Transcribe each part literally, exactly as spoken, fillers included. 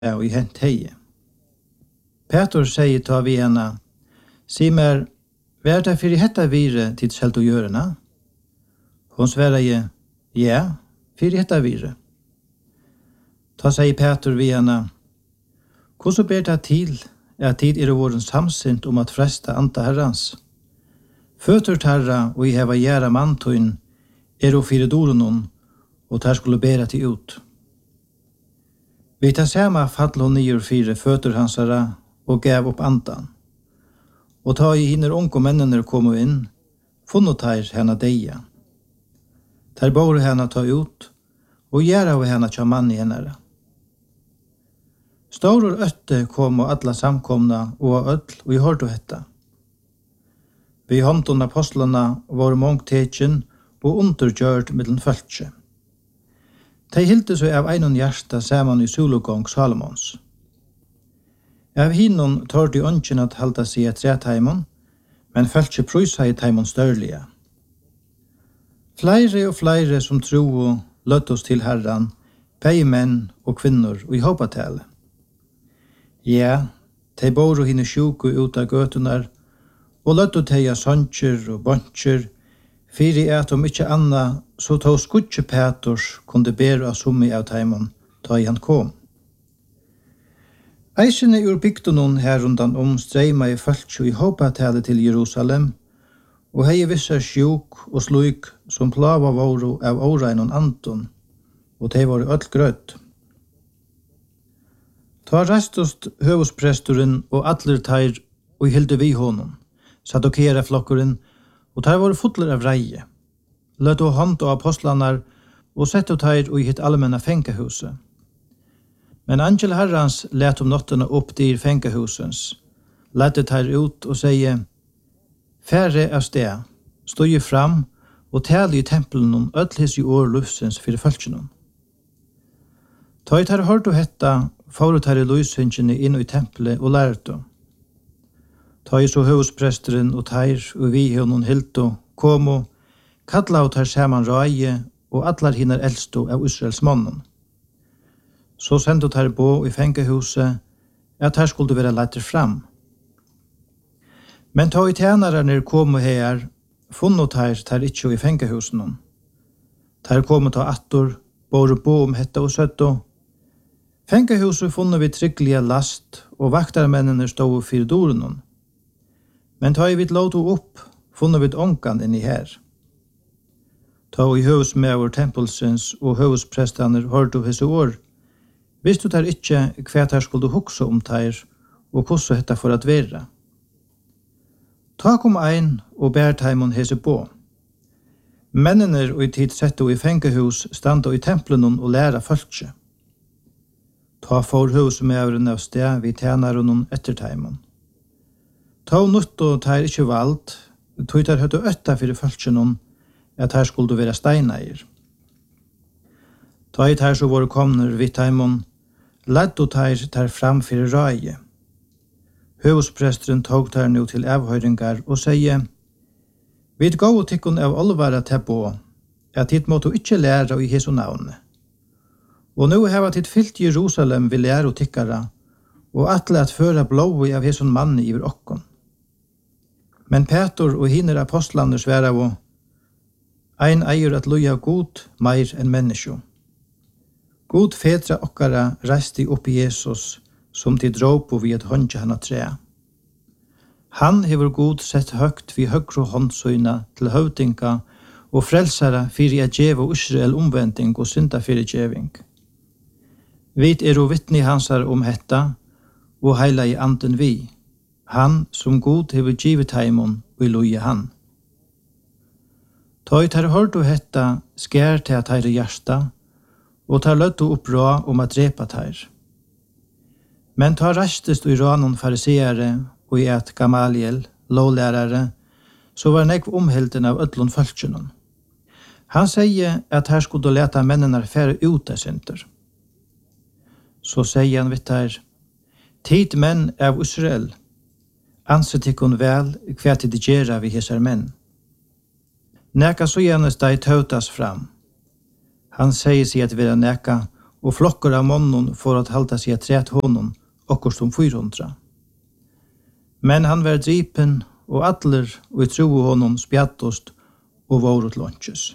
og i hent heie. Petur sier ta vi henne, «Si mer, hva er det for i hetta vire til selt å gjøre na?» Hon svarer jeg, «Ja, for i hetta vire». Ta sier Petur vi henne, «Hvordan ber det til at tid er våren samsint om at fresta anta herrans? Føtur tarra og i heva gjæra mantøyn er og fire dorenon, og tar skulle bæra til ut. Vi tar sama fall hon nio fire føtur hansara og gav opp andan. Og ta i hinner unge mennene kom inn, funnet tar henne deia. Tar bor henne ta ut, og gjæra av henne tja mann i henne. Stor og øtte kom og alla samkomna og öll og i hørte hetta. Vi håndton apostlarna var mångteken og undergjørt middelen følge. De hilte seg av einon hjärsta saman i sologång Salomons. Av hinnon tørde i ønsken at halda seg et tretheimon, men følge prysa i teimon størlige. Flere og flere som tro og løtt oss til herran, pei menn og kvinnor og i hoppatale. Ja, de bor og hinne sjuku ut av gøtunar, og løtt å teia søntjer og bøntjer, fyri at om ikkje anna, så tog skutje Peters kunde bera av summi av teimon, ta i han kom. Eisene ur bygdunon her rundan om streima i fölkju i hoppatale til Jerusalem, og hei vissa sjuk og sluik som plava våru av åreinon anton, og de var öll grøtt. Ta restost høvuspresturen og atler teir og hilde vi honom, sadokera flokkuren, og teir var fotler av reie. Løtt og hånd og apostlanar, og sett og teir og i hitt allmenna fengehuset. Men angel herrans let om nottene opp dyr fengehusens, lette teir ut og seie, «Færre av sted, stod jo fram og tale i tempelen om ødlis i år lufsens fyrir følgenom. Ta i teir hørt og hetta, for å ta i løshynkene inn i tempelet og lærte. Ta i så høvespresteren og teir og vi honom hilto, kom og kalla og tar saman røye og atlar hinner eldsto av Israels mannen. Så sendte tar bo i fengehuset at her skulle være leiter fram. Men ta i tjenerne kom og her, funnet tar tar ikkje i fengehusen. Tar kom og ta attor, bor bo om hetta og søtto. Fengehuset funnet vi trygglige last, og vaktarmennene stod fyrir dorenon. Men ta i vidt låto opp, funnet vi ångan inni her. Ta i høvesmever tempelsens og høvesprestaner hørte hese år, visste du der ikkje hva der skulle hukse om teir, og hvordan hetta for at vera. Ta kom ein og bær teimon hese på. Mennene og i tid sette i fengehus standa i tempelen og læra folkje. Ta for høvesmeveren av sted vi tjener noen etter teimon. Ta nutt og teir ikkje valgt, tog der høtte øtta fyrir folkje noen, at her skulle være steineir. Ta i teir så var komner vidt teimon, ledd og teir teir fram fyrir røye. Høvespresteren tog teir nu til avhøyringar og sier, «Vid gå og tikkun av olvara tepå, at hit måtte ikkje læra i Jesu navne. Og nu heva titt fyllt Jerusalem vil læra og tikkara, og atle at føra blåi av Jesu manni iver okkon. Men Petur og hinner apostlaner sværa og, ein eier at loja god meir enn menneskjo. God fedra okkara reiste opp i Jesus, som til dråp og vi et håndja hana tre. Han hever god sett høgt vi høgro håndsøyna til høvdinga og frelsara fyrir at djeva Israel omvending og synda fyrir djeving. Vit er og vittni hansar om hetta, og heila i anden vi, han som god hever givet heimon og i loja han. Ta ut her hørt og hetta skær til at her hjärsta, og tar løtt og oppra om at drepa teir. Men ta rastest og i ranon fariseere og i et Gamaliel, lovlærare, så var nekv omhelten av ødlon føltsjonen. Han sier at her skulle leta mennene fære ut av synder. Så sier han vitt her, «Tid menn av Israel, anset ikkon vel hva til det gjerra vi hesar menn. Neka så gjennes deg tautas fram. Han sier seg at vera neka og flokkar av månnen for at halda seg at træt honom, okkur som fyrhundra. Men han var dripen, og atler og i tro honom spjattost og vårut lunches.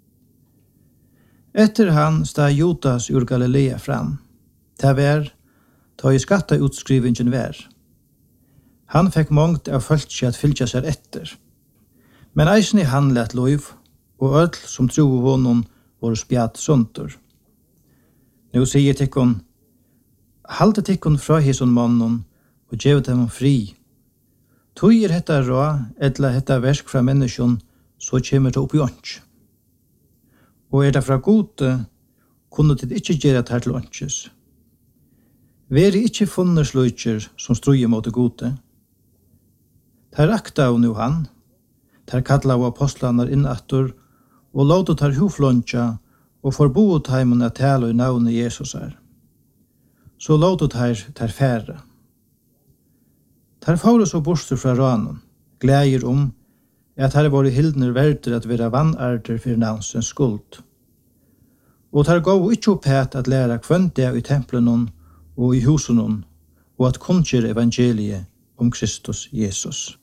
Etter han stod Judas ur Galilea fram. Det var, ta i skatta utskrivingen var. Han fikk mångt av fölkje at fylgja seg etter. Men eisen i han lett lov, og öll som tro honom var spjatt sunter. Nå sier tikkun, halte tikkun fra hison mannen, og gjev dem fri. Tog er hetta rå, etla hetta versk fra menneskjon, så kommer det opp i ånds. Og er det fra gode, kunne det ikke gjøre det her til ånds. Veri ikke funnet sløyker som struer mot det gode. Der akta av nu han, der kalla av apostlanar innattur, og låta tar hufluncha, og forbo taimen at tala i navnet Jesus er. Så låta tar tar færre. Tar faure så borster fra ranen, glæger om at her var i hildner verder at være vannarter for navnsens skuld. Og tar gå ikke opp het at lære kvønte i templen og i husen og at kunnskjer evangeliet om Kristus Jesus.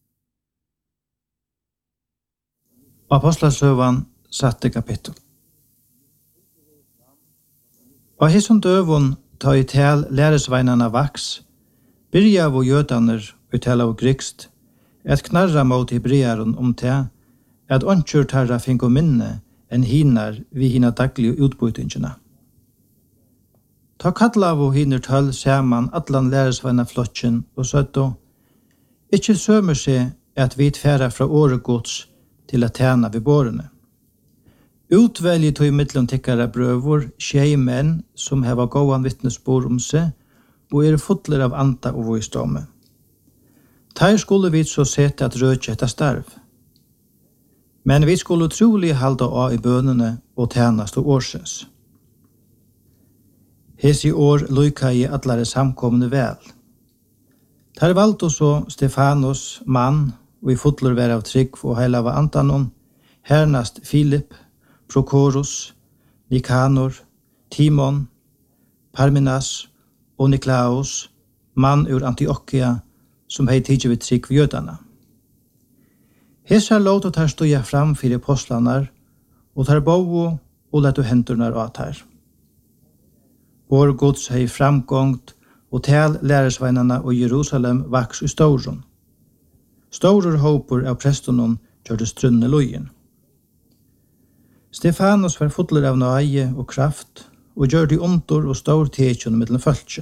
Apostlasøvan satte kapittel. Og hisson døvun ta i tel læresveinarna vaks, byrja av jødaner og tala av grikst, at knarra mot hebrearen om te, at åndsjur tarra finko minne enn hinar vi hina daglige utbytingina. Ta kalla av hinner tøll saman atlan læresveina flotjen og søtto, ikkje sømer seg at vi tfæra fra åregods til at tjena vi bårene. Utvelje tog i mittlom tikkara brøvor, tjei menn som heva gåan vittnesbord om seg, og er fotler av anta og visdomme. Ter skulle vi så sette at røtje etter starv. Men vi skulle trolig halda av i bønene og tjenast og årsens. Hes i år lykka i atlare samkomne vel. Ter valgte så Stefanos, mann, og i fotler vær av trygg og heila av antanon, hernast Filip, Prokoros, Nikanor, Timon, Parmenas og Niklaus, mann ur Antiochia, som hei tidsi vid trygg jødana. Hesa låt og tar stoja fram fyrir apostlanar, og tar bovo og letu hendurnar at her. Vår gods hei framgångt, og tel læresveinarna og Jerusalem vaks i stauron. Staurur håpur av prestonon gjør det strunne lojen. Stefanos var fotler av nøye og kraft, og gjør de ondor og stor tekjøn mellom følge.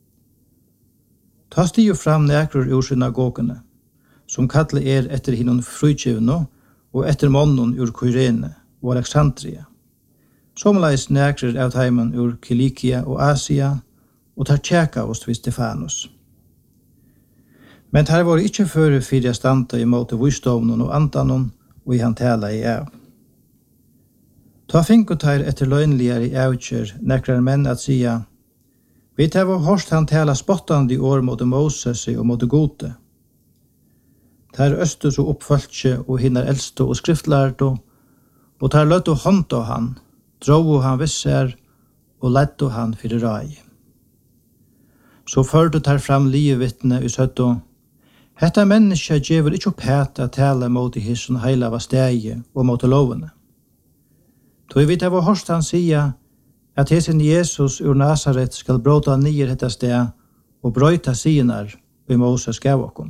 Ta stiger fram nekror ur synagogene, som kallar er etter hinnon frutjevno og etter månnen ur Kyrene og Alexandria. Somleis nekror av teimen ur Kilikia og Asia, og tar tjeka oss vid Stefanos. Men tar var ikkje føre fyrir standa i måte visdomnen og antanon, og i han tala i av. Ta finkotar etter løgnligere i avkjer, nekrar menn at sia, vi tar var hårst han tala spottande i år mot Moses og mot gode. Tar østus og oppfølgje og hinnar eldste og skriftlærdo, og tar løtt og hånd av han, dro han visser, og lett han fyrir rai. Så førte tar fram livevittne i søtto, hetta menneska djever ikkje opp het at tala mot i hisson heila var stegi og mot lovene. Tog vi det var hørst han sia at hesen Jesus ur Nazaret skal bråta nyer hetta steg og brøyta sinar vi Moses gav okkom.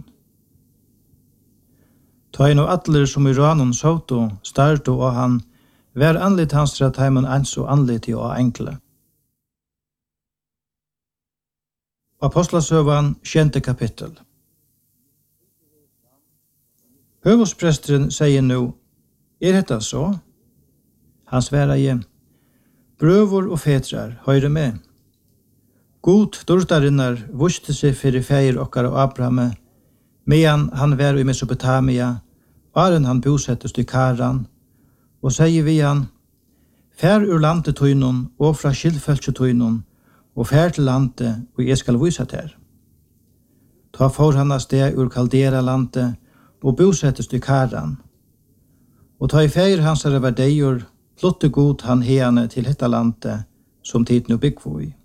Ta inn og atler som i ranon soto, starto og han, vær anlitt hans at heimen ans og anlitt og enkle. Apostlasøvan, kjente kapittel. Høvospresteren sier nu, er detta så? Han sværa igjen, brøvor og fetrar, høyre med. God dortarinnar vuste seg fyrir feir okkar og Abrahame, medan han var i Mesopotamia, varen han bosettest i Karan, og sier vi han, fær ur landet tøynon og fra skilfølse tøynon, og fær til landet, og jeg skal vise ter. Ta for han av sted ur Kaldera landet, og bosettest i Karan. Og ta i feir hans er verdeier, flotte god han heane til hetta landet, som tid nu byggvo i.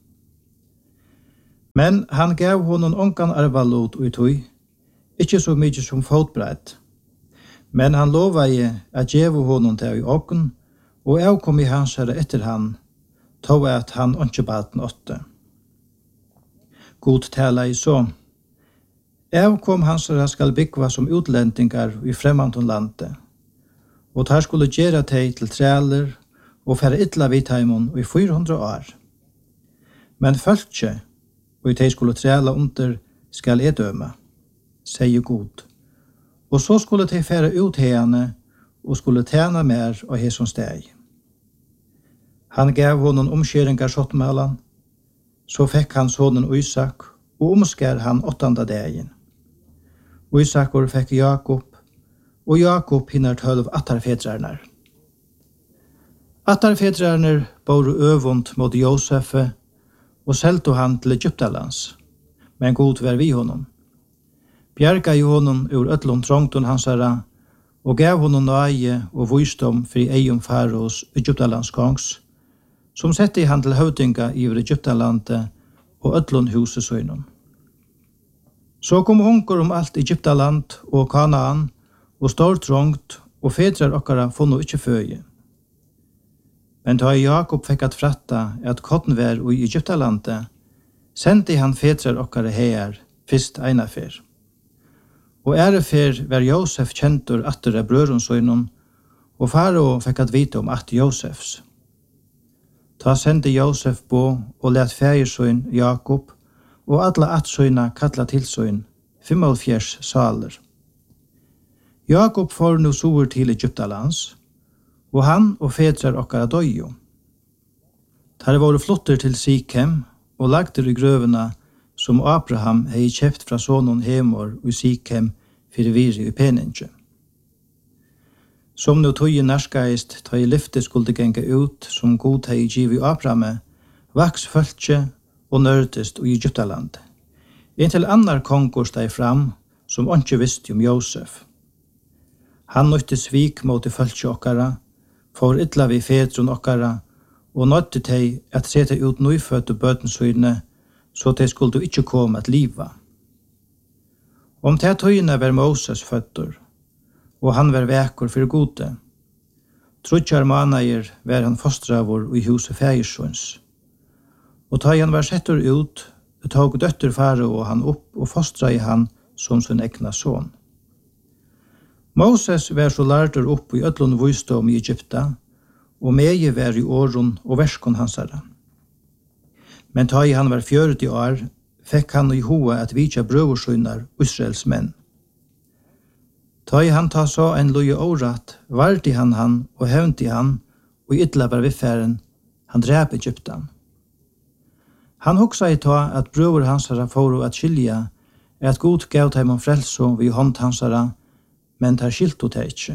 Men han gav honom onkan arvalot og i tøy, ikkje så mykje som fotbreit. Men han lovade at gjevo honom til i åken, og jeg kom i hans herre etter han, tog at han ikke baden åtte. God tala i så. Jeg kom hans herre skal byggva som utlendingar i fremmandon landet, og der skulle gjøre teg til træler og fære ytla vidheimon i fyra hundra år. Men følge, og teg skulle træla under, skal jeg døme, sier God. Og så skulle teg fære ut hene, og skulle tjene mer av hesson steg. Han gav honom omskjeringar sottmalan, så fikk han sonen Isak, og omskär han åttanda dagen. Isakor fikk Jakob, og Jakob hinner tølv attarfedrarnar. Attarfedrarnar bor øvund mot Josefe, og selte han til Egyptalands, men god var vi honom. Bjerga i honom ur ötlund trångton hansara, og gav honom nøye og visdom fri eium Faros Egyptalands kongs, som sette i han til høvdinga i Egyptalandet og ötlund huset søgnon. Så kom hunker om alt Egyptaland og Kanaan, og stor trångt, og fedrar okkara funno ikkje føye. Men da Jakob fikk at fratta at kotten var i Egyptalandet, sendte han fedrar okkara her, fyrst einafer. Og ærefer var Josef kjentur atter av brøronsøgnon, og Faro fikk at vite om at Josefs. Ta sendte Josef på og let feiersøgn Jakob, og alle atsøgna kalla tilsøgn, femogfjers saler. Jakob får nu sover til Egyptalands, og han og fedrar okkara døyo. Der var flotter til Sikhem, og lagter i grøvene som Abraham hei kjøpt fra sonen Hemor og Sikhem fyrir viri i peninge. Som nu tøye nærskaist, ta i lyfte skulle genge ut, som god hei giv i Abraham, vaks følge og nørdest i Egyptaland. Inntil annar kongur steg fram, som ikke visste om Josef. Han nøytte svik mot i følge okkara, for ytla vi fedron okkara, og nøytte teg at sette ut nøyfødde bøtensøyne, så de skulle ikke komme at liva. Om te tøyene var Moses føtter, og han var vekur for gode. Trutjar manager var han fostravor i huset Feiersons. Og ta han var setter ut, tog døtter fare og han opp og fostra i han som sin egna son. Moses var så lærter opp i ødlund visdom i Egypta, og meie var i åren og verskon hansara. Men ta i han var fjøret i år, fikk han i hoa at vitja brøversøynar Israels menn. Ta i han ta så en loje året, vart i han han og hevnt i han, og ytla var viffæren, han drep Egyptan. Han hoksa i ta at brøver hansara fåro at skilja, at god gav dem om frelso vid hånd hansara, men tar skilt ut ikkje.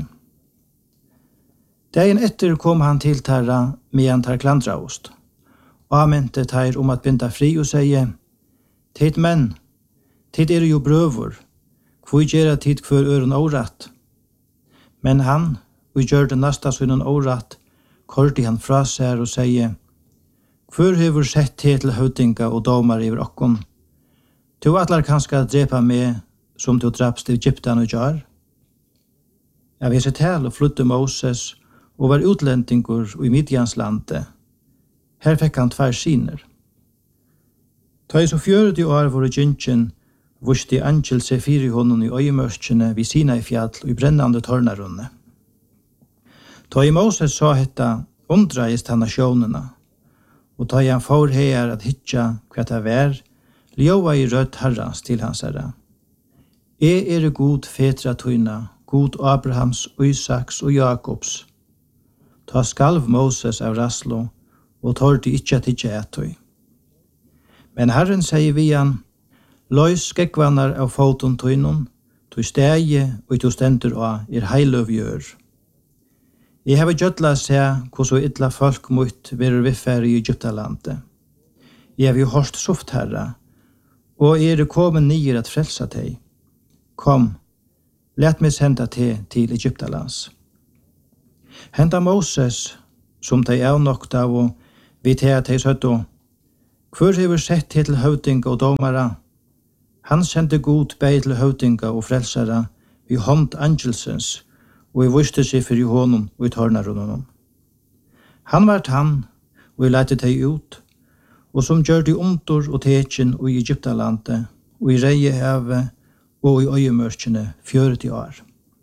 Dagen etter kom han til tarra, medan tar klandraost. Amente tar om at binda fri og seie, «Tid menn, tid er jo brøver, hvor gjerra tid kvar øren åratt?» Men han, og gjør det nasta sønnen åratt, korti han fra seg og seie, «Hvor hever sett til til høvdinga og domar iver okkon? Tu atlar kanska drepa meg, som tu drapst i Egyptan og jar?» Jeg vil se til og flytte Moses, og var utlendingur i Midjanslandet. Her fikk han tvær siner. Ta i så fjøret i år var gynnsjen, vusti angel se fyri honom i øyemørskjene vid sina i fjall og i brennande tornarunne. Ta i Moses sa hetta, undreist han nasjonene, og ta i han får her at hitja hva det var, ljova i rødt herrans til hans herra. E er god fetra tøyna, god Abrahams, Isaks og Jakobs. Ta skalv Moses av Raslo, og tar de ikkje at ikkje etøy. Men Herren sier vi han, «Løys skekvannar av foton tøynon, tøy stegi og tøy stendur av er heiløv gjør. Jeg har gjødla se hvordan ytla folk mot verur viffæri i Egyptalandet. Jeg har jo hørt soft herra, og er kommet nyer at frelsa teg. Kom, let meg senda teg til Egyptalands. Henta Moses, som teg avnokta og Vi til at de søtto, hvor hever sett til høvdinga og domara? Han sendte god bei til høvdinga og frelsara vi hånd angelsens, og vi viste seg for i hånden og i tørnarunnen. Han var han, og vi lette de ut, og som gjør de omtor og tekin og i Egyptalandet, og i Reiehave og i øyemørkene fjørti år.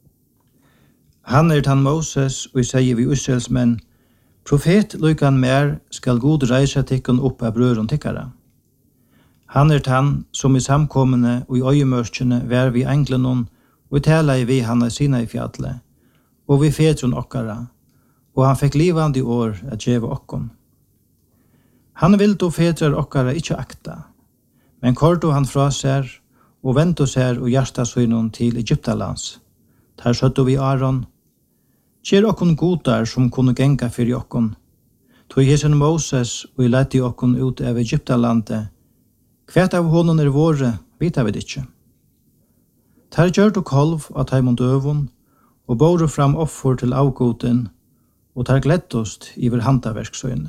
Han er han Moses, og i sier vi Israels menn, profet lykan mer skal god reisa tikkun opp av brøren tikkara. Han er han som i samkommende og i øyemørkene vær vi englenon, og tala i vi han er sina i fjallet, og vi fedron okkara, og han fikk livande år at djeva okkon. Han vil då fedrar okkara ikkje akta, men kordo han fra ser, og vento ser og hjärsta synon til Egyptalands. Der søtto vi Aron, kjer okkon godar som kunne genga fyrir okkon, tog hesen Moses og i lette okkon ut av Egyptalandet, kvært av honom er våre, vita vi ikkje. Der gjør du kolv av taimond døvun, og båre fram offer til avgoten, og der gleddost iver handaverksøyne.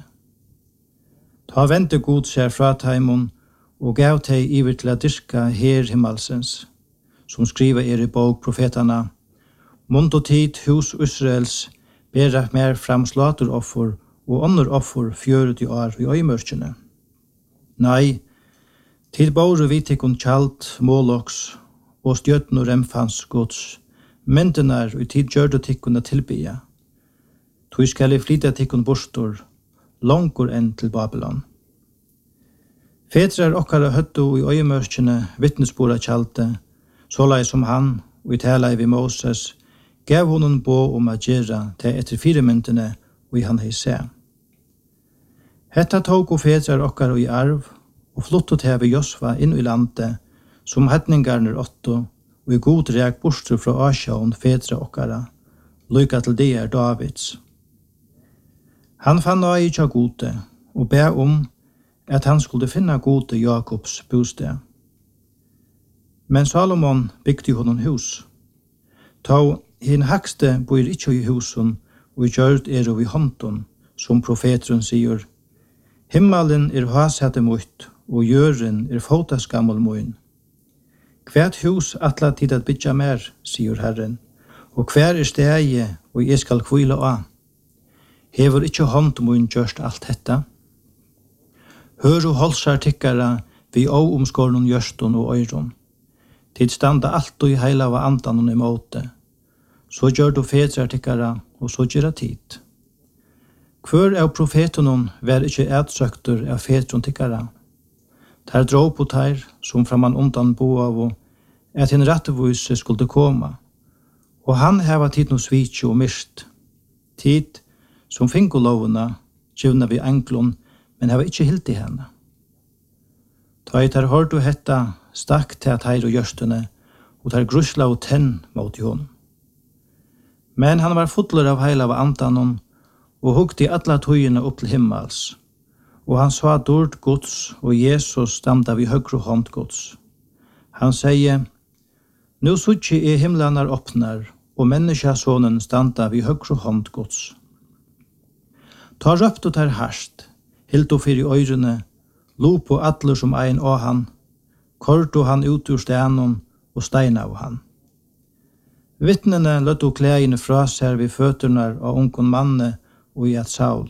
Ta vente god ser fra taimon, og gav teg iver til a dyrka her himmalsens, som skriva er i bok profetana, mund og tid hus Israels, bera mer fram slateroffer og andre offer fjøret i år i øymørkene. Nei, tid båre vi tikkun kjalt, måloks, og stjøtten og remfans gods, mentenar og tid gjør du tikkun a tilbya. Tog skal i flytta tikkun bostor, langkur enn til Babylon. Fedrar okkara høttu i øyemørkene vittnesbora kjalte, sålai som han, og i tala vi Moses, gav honom bo om a gjerra til etter fire myndene og i han hei se. Hetta tog og fedrar okkara i arv, og flottot heve Josva inn i landet, som hetningarner åtto, og i god rek bostur fra Asjaun fedra okkara, lykka til det er Davids. Han fann nøye tja gode, og be om at han skulle finna gode Jakobs bosted. Men Salomon bygde honom hus. Ta hin hakste bor ikkje i husen, og i gjørd er og i hånden, som profeteren sier, himmelen er hasete mot, og jøren er fotaskammel moin. Hvert hus atla tid at bytja mer, sier Herren, og hver er stegi, og jeg skal kvile av. Hever ikkje hånd moin gjørst alt detta? Hør og holsar tikkara vi å omskårnon gjørston og øyron. Tid standa alt og i heila av andanon i måte. Så gjør du fedrar tikkara, og så gjør tid. Hver av profetonon vær ikkje edsøkter av fedron tikkara. Der drog på teir, som framan undan bo av, at en rettevise skulle koma. Og han heva tid no svitje og mist. Tid som finko lovuna, gjevna vi englon, men heva ikkje hilt i henne. Ta i ter hørdu hetta, stakk til at heir og gjørstene, og ter grusla og tenn mot i honom. Men han var fotler av heila av andanon, og hugti alla tøyene opp til himmels. Og han sa dård Guds, og Jesus stamda vi høgru hånd Guds. Han sier, nu sutje i himlanar åpnar, og menneskjasonen standa vi høgru hånd Guds. Ta røpt og tar harst, hilt og fyr i øyrene, lo på atler som ein av han, kort og han ut ur stenon og steina av han. Vittnene løtt og klægene fra seg vid føturnar av unkon manne og i et saul.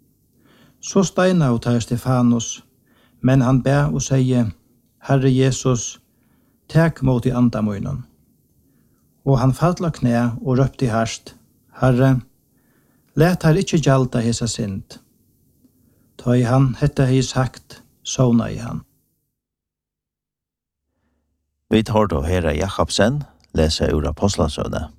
Så steina og tar Stefanus, men han be og sier, Herre Jesus, tek mot i andamøynen. Og han falla knæ og røpte i harst, Herre, let her ikkje gjalda hesa synd. Ta i han, hetta hei sagt, sovna i han. Vi tar då Herre Jakobsen, lesa ur Apostlasøvne.